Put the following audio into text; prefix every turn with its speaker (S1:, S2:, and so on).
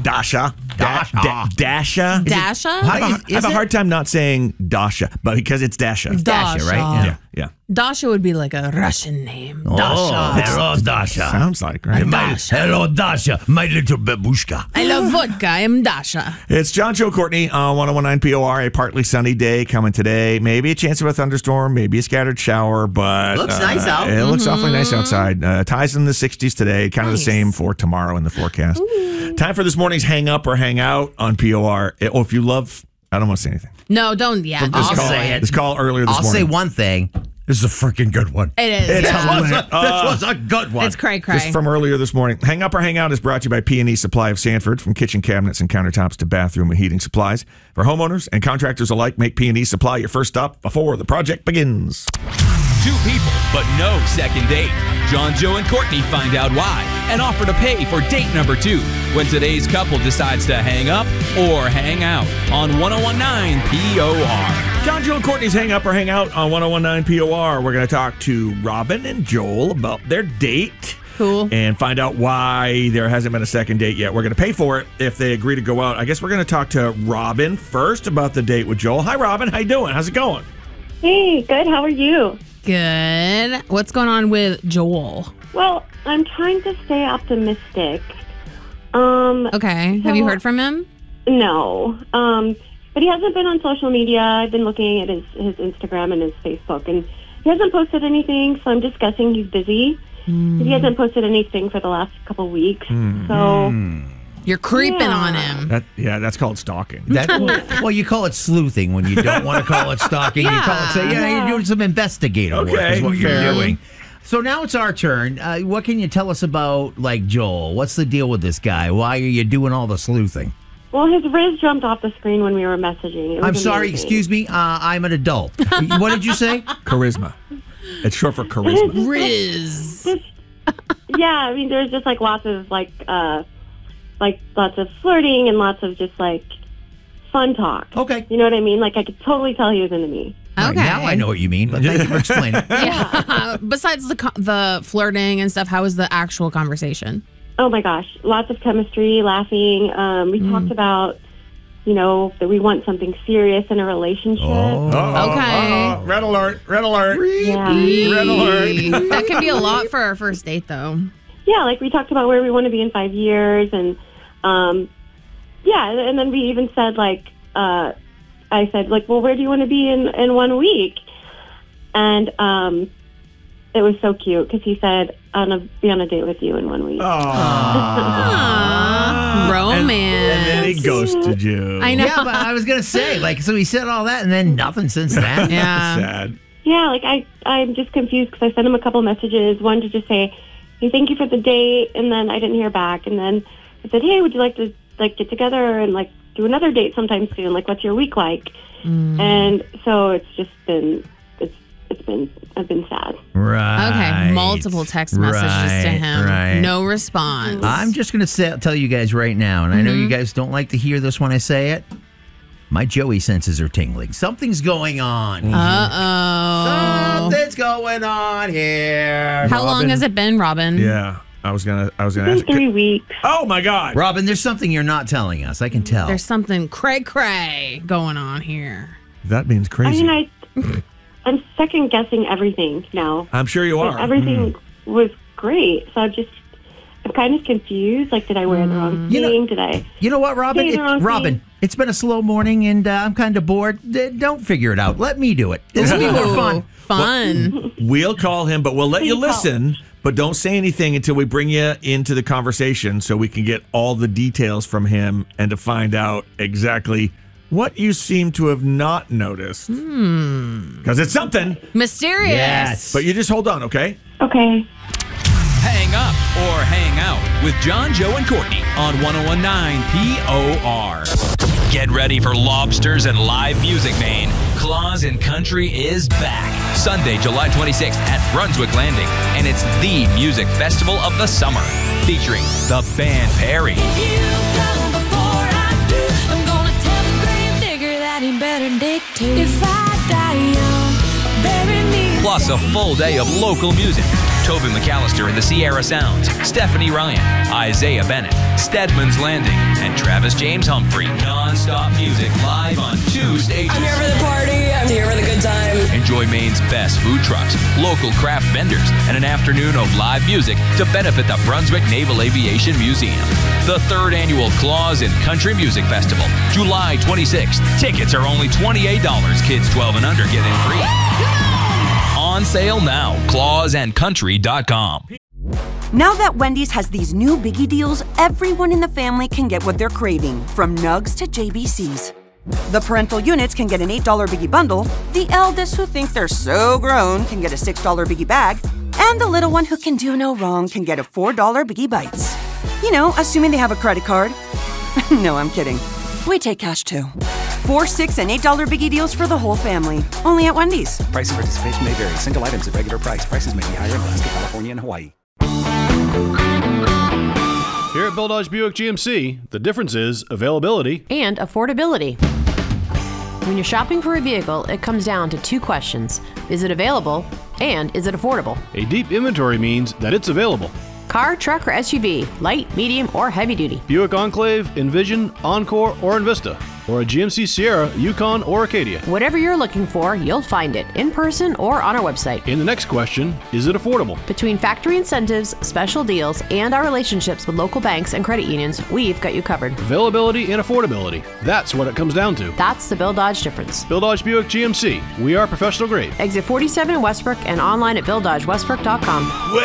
S1: Dasha.
S2: Dasha.
S1: Dasha.
S3: Dasha?
S1: I have a hard time not saying Dasha, but because it's Dasha.
S2: Dasha, right?
S1: Yeah.
S3: Dasha would be like a Russian name.
S2: Oh,
S3: Dasha.
S2: hello, Dasha.
S1: Sounds like, right?
S2: Hello, Dasha, my little babushka.
S3: I love vodka. I'm Dasha.
S1: It's John, Joe, Courtney on 101.9 POR. A partly sunny day coming today. Maybe a chance of a thunderstorm, maybe a scattered shower, but
S2: Looks nice out.
S1: It looks awfully nice outside. Ties in the 60s today. Kind of the same for tomorrow in the forecast. Time for this morning's hang up or hang out on POR. If you love, I don't want to say anything.
S3: No, don't. Yeah.
S2: I'll say it.
S1: This call earlier this
S2: I'll
S1: morning.
S2: say one thing. This is a freaking good one.
S3: It is.
S1: It's
S3: yeah.
S1: hilarious.
S2: This was a good one.
S3: It's cray cray.
S1: Just from earlier this morning. Hang Up or Hang Out is brought to you by P&E Supply of Sanford. From kitchen cabinets and countertops to bathroom and heating supplies. For homeowners and contractors alike, make P&E Supply your first stop before the project begins.
S4: Two people, but no second date. John, Joe, and Courtney find out why and offer to pay for date number 2 when today's couple decides to hang up or hang out on 101.9 POR.
S1: John, Joe, and Courtney's Hang Up or Hang Out on 101.9 POR. We're going to talk to Robin and Joel about their date.
S3: Cool.
S1: And find out why there hasn't been a second date yet. We're going to pay for it if they agree to go out. I guess we're going to talk to Robin first about the date with Joel. Hi, Robin. How you doing? How's it going?
S5: Hey, good. How are you?
S3: Good. What's going on with Joel?
S5: Well, I'm trying to stay optimistic.
S3: Okay. Have you heard from him?
S5: No. But he hasn't been on social media. I've been looking at his Instagram and his Facebook, and he hasn't posted anything, so I'm just guessing he's busy. He hasn't posted anything for the last couple weeks. So
S3: You're creeping on him.
S1: That's called stalking.
S2: Well, you call it sleuthing when you don't want to call it stalking. You call it, you're doing some investigative work is what you're doing. So now it's our turn. What can you tell us about, like, Joel? What's the deal with this guy? Why are you doing all the sleuthing?
S5: Well, his Riz jumped off the screen when we were messaging. It was
S2: I'm sorry,
S5: amazing.
S2: excuse me. I'm an adult. What did you say?
S1: Charisma. It's short for charisma.
S3: Riz.
S5: Yeah, I mean, there's just like lots of lots of flirting and lots of just like fun talk.
S2: Okay.
S5: You know what I mean? Like I could totally tell he was into me.
S2: Right,
S3: Okay.
S2: now I know what you mean, but thank you for explaining.
S3: Yeah. Besides the flirting and stuff, how was the actual conversation?
S5: Oh my gosh, lots of chemistry, laughing. We talked about, that we want something serious in a relationship.
S3: Okay.
S1: Red alert. Red alert.
S5: Yeah.
S1: Red alert.
S3: That can be a lot for our first date, though.
S5: Yeah, like we talked about where we want to be in 5 years, and and then we even said I said well, where do you want to be in 1 week? And it was so cute because he said, be on a date with you in 1 week.
S3: Romance.
S1: And then he ghosted you.
S3: I know.
S2: Yeah, but I was going to say, so he said all that and then nothing since then.
S3: Yeah.
S1: Sad.
S5: Yeah, I'm just confused because I sent him a couple messages. One to just say, hey, thank you for the date, and then I didn't hear back. And then I said, hey, would you like to get together and do another date sometime soon? What's your week like? And so it's just been I've been sad.
S2: Right.
S3: Okay. Multiple text messages to him.
S2: Right.
S3: No response.
S2: I'm just going to tell you guys right now, and I know you guys don't like to hear this when I say it. My Joey senses are tingling. Something's going on.
S3: Uh-oh.
S2: Something's going on here.
S3: How long has it been, Robin?
S1: Yeah. I was gonna
S5: It's
S1: ask.
S5: been 3 weeks.
S1: Oh my God.
S2: Robin, there's something you're not telling us. I can tell.
S3: There's something cray-cray going on here.
S1: That means crazy.
S5: I mean, I'm second guessing everything now.
S1: I'm sure you are.
S5: Everything was great, so I'm kind of confused. Did I wear the wrong thing? Did I?
S2: You know what, Robin?
S5: say the wrong
S2: Robin,
S5: thing?
S2: it's been a slow morning, and I'm kind of bored. Don't figure it out. Let me do it. This will be more fun.
S3: Fun.
S1: We'll call him, but we'll let you
S5: Please call.
S1: listen. But don't say anything until we bring you into the conversation so we can get all the details from him and to find out exactly what you seem to have not noticed. Because it's something.
S3: Mysterious.
S2: Yes.
S1: But you just hold on, okay?
S5: Okay.
S4: Hang up or hang out with John, Joe, and Courtney on 101.9 POR. Get ready for lobsters and live music, Maine. Claus and Country is back. Sunday, July 26th at Brunswick Landing. And it's the music festival of the summer. Featuring the band Perry. Plus a full day of local music, Toby McAllister in the Sierra Sounds, Stephanie Ryan, Isaiah Bennett, Stedman's Landing, and Travis James Humphrey. Non-stop music live on 2 stages.
S6: I'm here for the party. I'm here for the good time.
S4: Enjoy Maine's best food trucks, local craft vendors, and an afternoon of live music to benefit the Brunswick Naval Aviation Museum. The 3rd Annual Claws and Country Music Festival, July 26th. Tickets are only $28. Kids 12 and under get in free. On sale now. clawsandcountry.com.
S7: Now that Wendy's has these new biggie deals, everyone in the family can get what they're craving, from nugs to JBCs. The parental units can get an $8 biggie bundle, the eldest who think they're so grown can get a $6 biggie bag, and the little one who can do no wrong can get a $4 biggie bites. You know, assuming they have a credit card. No, I'm kidding. We take cash too. $4, $6, and $8 biggie deals for the whole family. Only at Wendy's.
S8: Price and participation may vary. Single items at regular price. Prices may be higher in Alaska, California, and Hawaii.
S9: Here at Bill Dodge Buick GMC, the difference is availability
S10: and affordability. When you're shopping for a vehicle, it comes down to 2 questions. Is it available? And is it affordable?
S9: A deep inventory means that it's available.
S10: Car, truck, or SUV, light, medium, or heavy duty.
S9: Buick Enclave, Envision, Encore, or Envista. Or a GMC Sierra, Yukon, or Acadia.
S10: Whatever you're looking for, you'll find it in person or on our website.
S9: And the next question, is it affordable?
S10: Between factory incentives, special deals, and our relationships with local banks and credit unions, we've got you covered.
S9: Availability and affordability. That's what it comes down to.
S10: That's the Bill Dodge difference.
S9: Bill Dodge Buick GMC. We are professional grade.
S10: Exit 47 in Westbrook and online at BillDodgeWestbrook.com.